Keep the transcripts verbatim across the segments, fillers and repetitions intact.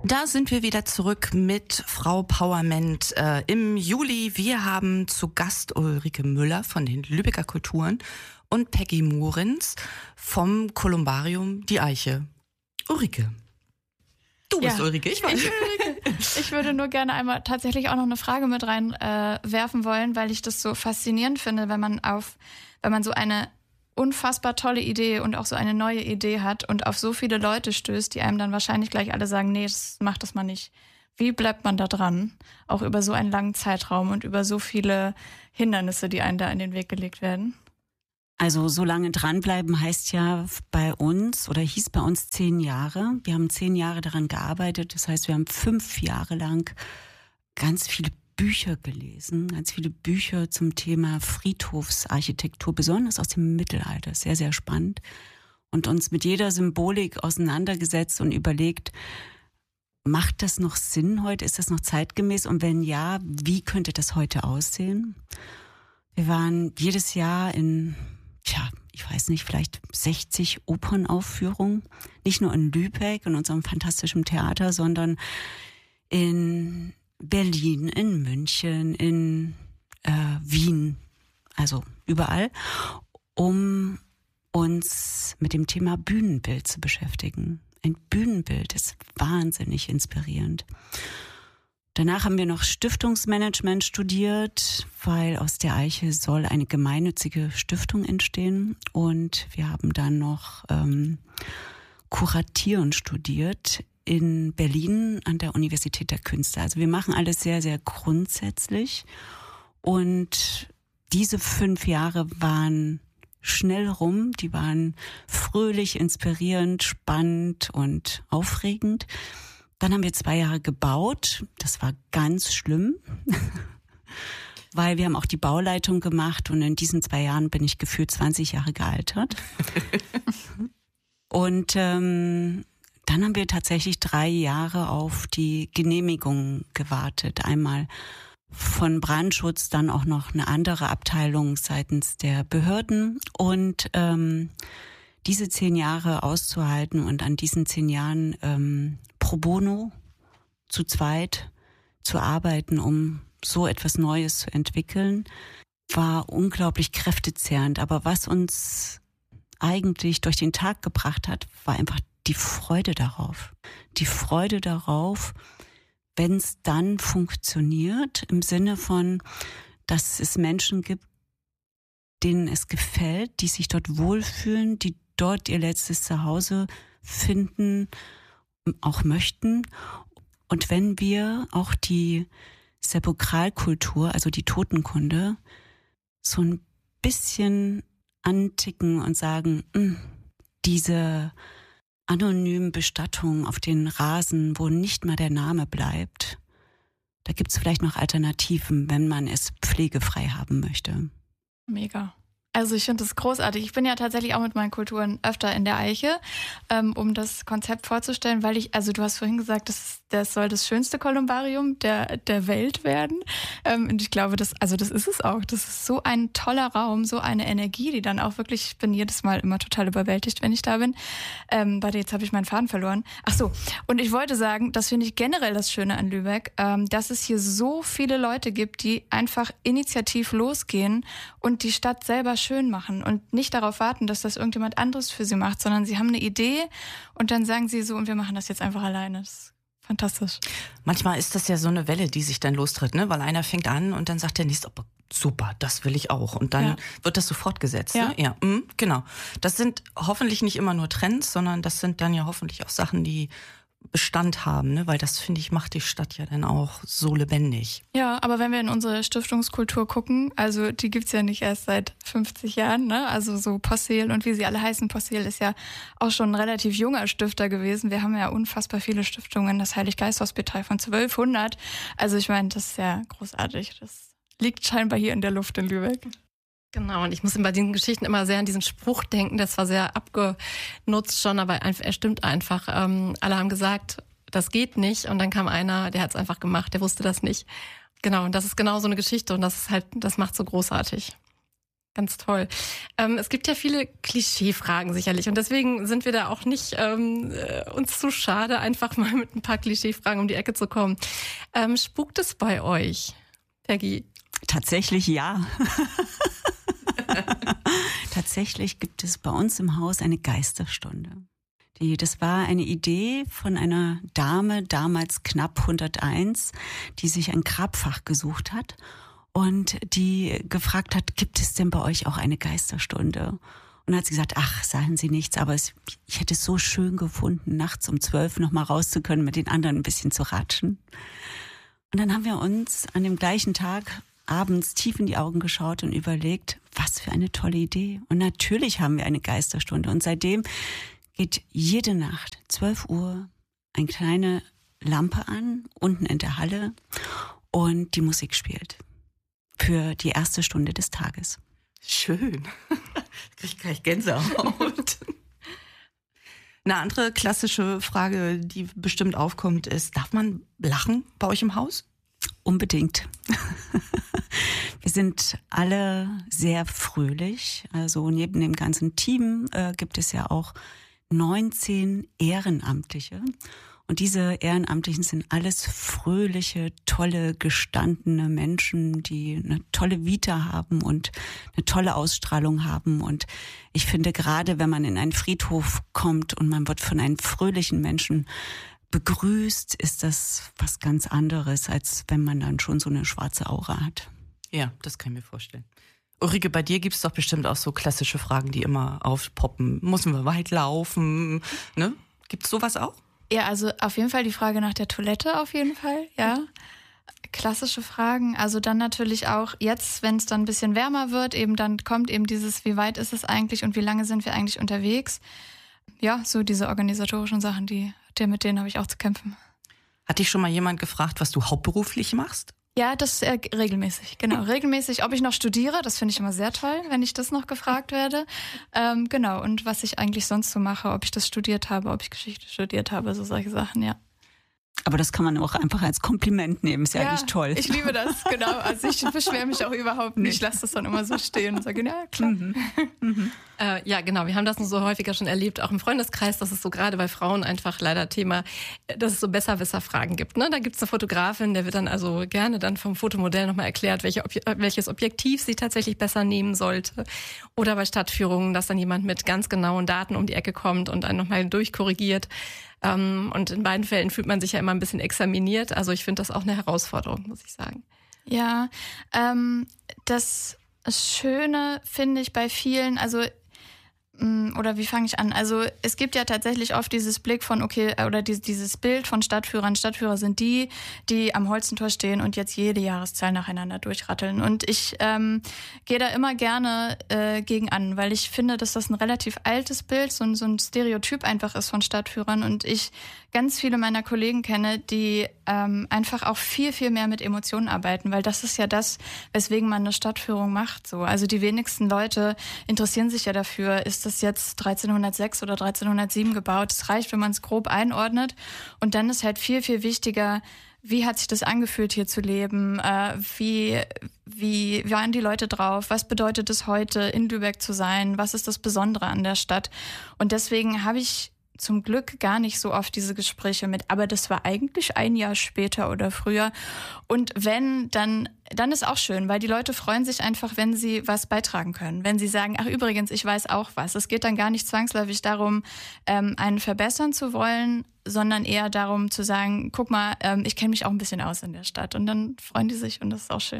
Da sind wir wieder zurück mit Frau Powerment äh, im Juli. Wir haben zu Gast Ulrike Müller von den Lübecker Kulturen und Peggy Muhrens vom Kolumbarium Die Eiche. Ulrike. Du bist ja, Ulrike, ich weiß. Ich, Ulrike. Ich würde nur gerne einmal tatsächlich auch noch eine Frage mit reinwerfen äh, werfen wollen, weil ich das so faszinierend finde, wenn man auf, wenn man so eine unfassbar tolle Idee und auch so eine neue Idee hat und auf so viele Leute stößt, die einem dann wahrscheinlich gleich alle sagen, nee, das, mach das mal nicht. Wie bleibt man da dran? Auch über so einen langen Zeitraum und über so viele Hindernisse, die einem da in den Weg gelegt werden? Also so lange dranbleiben heißt ja bei uns oder hieß bei uns zehn Jahre. Wir haben zehn Jahre daran gearbeitet. Das heißt, wir haben fünf Jahre lang ganz viele Bücher gelesen, ganz viele Bücher zum Thema Friedhofsarchitektur, besonders aus dem Mittelalter, sehr, sehr spannend. Und uns mit jeder Symbolik auseinandergesetzt und überlegt, macht das noch Sinn heute? Ist das noch zeitgemäß? Und wenn ja, wie könnte das heute aussehen? Wir waren jedes Jahr in, tja, ich weiß nicht, vielleicht sechzig Opernaufführungen. Nicht nur in Lübeck, in unserem fantastischen Theater, sondern in Berlin, in München, in äh, Wien, also überall, um uns mit dem Thema Bühnenbild zu beschäftigen. Ein Bühnenbild ist wahnsinnig inspirierend. Danach haben wir noch Stiftungsmanagement studiert, weil aus der Eiche soll eine gemeinnützige Stiftung entstehen. Und wir haben dann noch ähm, Kuratieren studiert in Berlin an der Universität der Künste. Also wir machen alles sehr, sehr grundsätzlich. Und diese fünf Jahre waren schnell rum. Die waren fröhlich, inspirierend, spannend und aufregend. Dann haben wir zwei Jahre gebaut. Das war ganz schlimm, weil wir haben auch die Bauleitung gemacht und in diesen zwei Jahren bin ich gefühlt zwanzig Jahre gealtert. Und ähm, dann haben wir tatsächlich drei Jahre auf die Genehmigung gewartet. Einmal von Brandschutz, dann auch noch eine andere Abteilung seitens der Behörden. Und ähm, diese zehn Jahre auszuhalten und an diesen zehn Jahren ähm, pro bono zu zweit zu arbeiten, um so etwas Neues zu entwickeln, war unglaublich kräftezehrend. Aber was uns eigentlich durch den Tag gebracht hat, war einfach die Freude darauf. Die Freude darauf, wenn es dann funktioniert, im Sinne von, dass es Menschen gibt, denen es gefällt, die sich dort wohlfühlen, die dort ihr letztes Zuhause finden, auch möchten. Und wenn wir auch die Sepulkralkultur, also die Totenkunde, so ein bisschen anticken und sagen, diese anonymen Bestattungen auf den Rasen, wo nicht mal der Name bleibt, da gibt es vielleicht noch Alternativen, wenn man es pflegefrei haben möchte. Mega. Also ich finde das großartig. Ich bin ja tatsächlich auch mit meinen Kulturen öfter in der Eiche, ähm, um das Konzept vorzustellen, weil ich, also du hast vorhin gesagt, das, das soll das schönste Kolumbarium der, der Welt werden. Ähm, und ich glaube, das, also das ist es auch. Das ist so ein toller Raum, so eine Energie, die dann auch wirklich, ich bin jedes Mal immer total überwältigt, wenn ich da bin. Ähm, warte, jetzt habe ich meinen Faden verloren. Ach so, und ich wollte sagen, das finde ich generell das Schöne an Lübeck, ähm, dass es hier so viele Leute gibt, die einfach initiativ losgehen und die Stadt selber schön machen und nicht darauf warten, dass das irgendjemand anderes für sie macht, sondern sie haben eine Idee und dann sagen sie so, und wir machen das jetzt einfach alleine. Das ist fantastisch. Manchmal ist das ja so eine Welle, die sich dann lostritt, ne? Weil einer fängt an und dann sagt der nächste, oh, super, das will ich auch. Und dann ja. wird das so fortgesetzt. Ja, ne? ja mh, genau. Das sind hoffentlich nicht immer nur Trends, sondern das sind dann ja hoffentlich auch Sachen, die Bestand haben, ne? Weil das, finde ich, macht die Stadt ja dann auch so lebendig. Ja, aber wenn wir in unsere Stiftungskultur gucken, also die gibt's ja nicht erst seit fünfzig Jahren, ne? Also so Possehl und wie sie alle heißen, Possehl ist ja auch schon ein relativ junger Stifter gewesen. Wir haben ja unfassbar viele Stiftungen, das Heilig-Geist-Hospital von zwölfhundert. Also ich meine, das ist ja großartig. Das liegt scheinbar hier in der Luft in Lübeck. Genau, und ich muss bei diesen Geschichten immer sehr an diesen Spruch denken, das war sehr abgenutzt schon, aber er stimmt einfach. Ähm, alle haben gesagt, das geht nicht, und dann kam einer, der hat es einfach gemacht, der wusste das nicht. Genau, und das ist genau so eine Geschichte, und das ist halt, das macht so großartig. Ganz toll. Ähm, es gibt ja viele Klischeefragen sicherlich und deswegen sind wir da auch nicht ähm, äh, uns zu schade, einfach mal mit ein paar Klischeefragen um die Ecke zu kommen. Ähm, spukt es bei euch, Peggy? Tatsächlich ja. Tatsächlich gibt es bei uns im Haus eine Geisterstunde. Die, das war eine Idee von einer Dame, damals knapp hunderteins, die sich ein Grabfach gesucht hat. Und die gefragt hat, gibt es denn bei euch auch eine Geisterstunde? Und dann hat sie gesagt, ach, sagen Sie nichts, aber es, ich hätte es so schön gefunden, nachts um zwölf noch mal raus zu können, mit den anderen ein bisschen zu ratschen. Und dann haben wir uns an dem gleichen Tag abends tief in die Augen geschaut und überlegt, was für eine tolle Idee. Und natürlich haben wir eine Geisterstunde. Und seitdem geht jede Nacht, zwölf Uhr, eine kleine Lampe an, unten in der Halle, und die Musik spielt. Für die erste Stunde des Tages. Schön. Krieg ich gleich Gänsehaut. Eine andere klassische Frage, die bestimmt aufkommt, ist, darf man lachen bei euch im Haus? Unbedingt. Wir sind alle sehr fröhlich. Also neben dem ganzen Team äh, gibt es ja auch neunzehn Ehrenamtliche. Und diese Ehrenamtlichen sind alles fröhliche, tolle, gestandene Menschen, die eine tolle Vita haben und eine tolle Ausstrahlung haben. Und ich finde, gerade wenn man in einen Friedhof kommt und man wird von einem fröhlichen Menschen begrüßt, ist das was ganz anderes, als wenn man dann schon so eine schwarze Aura hat. Ja, das kann ich mir vorstellen. Ulrike, bei dir gibt es doch bestimmt auch so klassische Fragen, die immer aufpoppen. Müssen wir weit laufen? Ne? Gibt es sowas auch? Ja, also auf jeden Fall die Frage nach der Toilette auf jeden Fall, ja. Klassische Fragen. Also dann natürlich auch jetzt, wenn es dann ein bisschen wärmer wird, eben dann kommt eben dieses, wie weit ist es eigentlich und wie lange sind wir eigentlich unterwegs? Ja, so diese organisatorischen Sachen, die, die mit denen habe ich auch zu kämpfen. Hat dich schon mal jemand gefragt, was du hauptberuflich machst? Ja, das äh, regelmäßig, genau. Regelmäßig, ob ich noch studiere, das finde ich immer sehr toll, wenn ich das noch gefragt werde. Ähm, genau, und was ich eigentlich sonst so mache, ob ich das studiert habe, ob ich Geschichte studiert habe, so solche Sachen, ja. Aber das kann man auch einfach als Kompliment nehmen, ist ja, ja eigentlich toll. Ich liebe das, genau. Also ich beschwere mich auch überhaupt nicht. Ich lasse das dann immer so stehen und sage, ja, klar. Mhm. Mhm. Äh, ja, genau. Wir haben das so häufiger schon erlebt, auch im Freundeskreis, dass es so gerade bei Frauen einfach leider Thema, dass es so Besserwisser-Fragen gibt. Ne? Da gibt es eine Fotografin, der wird dann also gerne dann vom Fotomodell nochmal erklärt, welche Obje- welches Objektiv sie tatsächlich besser nehmen sollte. Oder bei Stadtführungen, dass dann jemand mit ganz genauen Daten um die Ecke kommt und einen nochmal durchkorrigiert. Um, und in beiden Fällen fühlt man sich ja immer ein bisschen examiniert. Also ich finde das auch eine Herausforderung, muss ich sagen. Ja, ähm, das Schöne finde ich bei vielen, also oder wie fange ich an? Also es gibt ja tatsächlich oft dieses Blick von, okay, oder dieses, dieses Bild von Stadtführern. Stadtführer sind die, die am Holzentor stehen und jetzt jede Jahreszahl nacheinander durchratteln. Und ich ähm, gehe da immer gerne äh, gegen an, weil ich finde, dass das ein relativ altes Bild, so ein, so ein Stereotyp einfach ist von Stadtführern. Und ich ganz viele meiner Kollegen kenne, die ähm, einfach auch viel, viel mehr mit Emotionen arbeiten, weil das ist ja das, weswegen man eine Stadtführung macht. So. Also die wenigsten Leute interessieren sich ja dafür, ist das jetzt dreizehnhundertsechs oder dreizehnhundertsieben gebaut. Es reicht, wenn man es grob einordnet. Und dann ist halt viel, viel wichtiger, wie hat sich das angefühlt, hier zu leben? Äh, wie, wie, wie waren die Leute drauf? Was bedeutet es heute, in Lübeck zu sein? Was ist das Besondere an der Stadt? Und deswegen habe ich zum Glück gar nicht so oft diese Gespräche mit, aber das war eigentlich ein Jahr später oder früher. Und wenn, dann, dann ist auch schön, weil die Leute freuen sich einfach, wenn sie was beitragen können. Wenn sie sagen, ach übrigens, ich weiß auch was. Es geht dann gar nicht zwangsläufig darum, ähm, einen verbessern zu wollen, sondern eher darum zu sagen, guck mal, ähm, ich kenne mich auch ein bisschen aus in der Stadt. Und dann freuen die sich und das ist auch schön.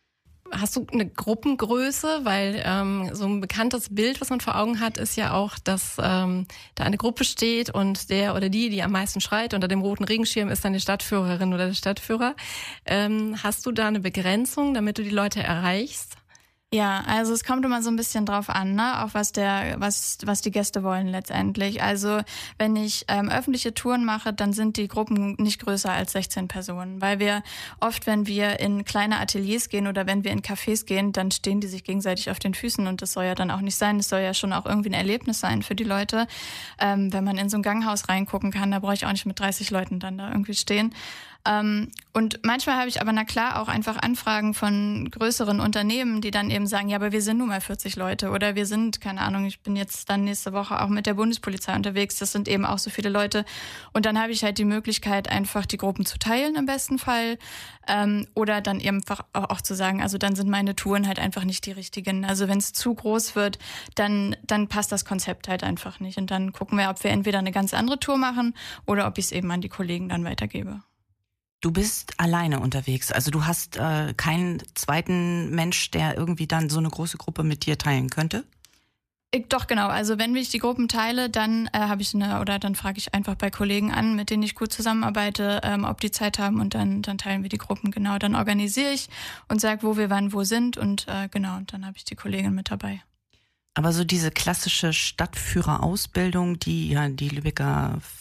Hast du eine Gruppengröße? Weil ähm, so ein bekanntes Bild, was man vor Augen hat, ist ja auch, dass ähm, da eine Gruppe steht und der oder die, die am meisten schreit unter dem roten Regenschirm, ist dann die Stadtführerin oder der Stadtführer. Ähm, hast du da eine Begrenzung, damit du die Leute erreichst? Ja, also es kommt immer so ein bisschen drauf an, ne, auch was der, was, was die Gäste wollen letztendlich. Also wenn ich ähm, öffentliche Touren mache, dann sind die Gruppen nicht größer als sechzehn Personen, weil wir oft, wenn wir in kleine Ateliers gehen oder wenn wir in Cafés gehen, dann stehen die sich gegenseitig auf den Füßen und das soll ja dann auch nicht sein. Das soll ja schon auch irgendwie ein Erlebnis sein für die Leute. Ähm, wenn man in so ein Ganghaus reingucken kann, da brauche ich auch nicht mit dreißig Leuten dann da irgendwie stehen. Ähm, und manchmal habe ich aber na klar auch einfach Anfragen von größeren Unternehmen, die dann eben sagen, ja, aber wir sind nun mal vierzig Leute oder wir sind, keine Ahnung, ich bin jetzt dann nächste Woche auch mit der Bundespolizei unterwegs, das sind eben auch so viele Leute. Und dann habe ich halt die Möglichkeit, einfach die Gruppen zu teilen im besten Fall ähm, oder dann eben einfach auch, auch zu sagen, also dann sind meine Touren halt einfach nicht die richtigen. Also wenn es zu groß wird, dann, dann passt das Konzept halt einfach nicht. Und dann gucken wir, ob wir entweder eine ganz andere Tour machen oder ob ich es eben an die Kollegen dann weitergebe. Du bist alleine unterwegs, also du hast äh, keinen zweiten Mensch, der irgendwie dann so eine große Gruppe mit dir teilen könnte? Ich, doch, genau. Also wenn ich die Gruppen teile, dann äh, habe ich eine, oder dann frage ich einfach bei Kollegen an, mit denen ich gut zusammenarbeite, ähm, ob die Zeit haben und dann, dann teilen wir die Gruppen. Genau, dann organisiere ich und sage, wo wir wann wo sind und äh, genau, und dann habe ich die Kollegin mit dabei. Aber so diese klassische Stadtführerausbildung, die ja die Lübecker